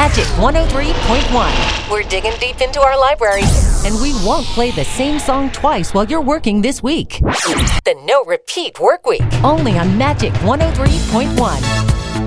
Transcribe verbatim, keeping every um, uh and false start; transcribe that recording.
Magic one oh three point one. We're digging deep into our library, and we won't play the same song twice while you're working this week. The No Repeat Work Week, only on Magic one oh three point one.